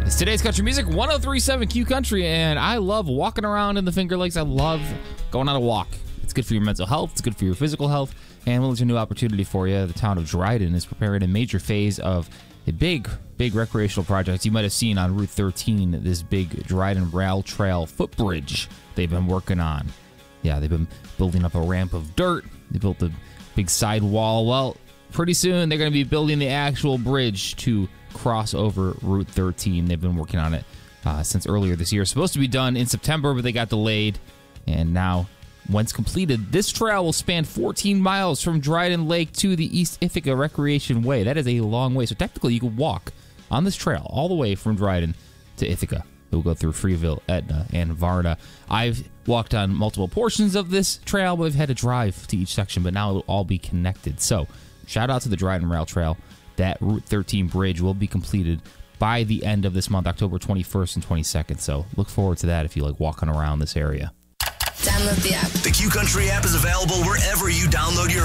It's today's country music, 103.7 Q Country, and I love walking around in the Finger Lakes. I love going on a walk. It's good for your mental health. It's good for your physical health. And well, there's a new opportunity for you. The town of Dryden is preparing a major phase of a big recreational project. You might have seen on Route 13 this big Dryden Rail Trail footbridge they've been working on. Yeah, they've been building up a ramp of dirt. They built a big side wall. Well, pretty soon they're going to be building the actual bridge to cross over Route 13. They've been working on it since earlier this year. It's supposed to be done in September, but they got delayed. And now, once completed, this trail will span 14 miles from Dryden Lake to the East Ithaca Recreation Way. That is a long way. So technically, you could walk on this trail all the way from Dryden to Ithaca. It will go through Freeville, Etna, and Varna. I've walked on multiple portions of this trail, but I've had to drive to each section, but now it will all be connected. So, shout out to the Dryden Rail Trail. That Route 13 bridge will be completed by the end of this month, October 21st and 22nd. So look forward to that if you like walking around this area. Download the app. The Q Country app is available wherever you download your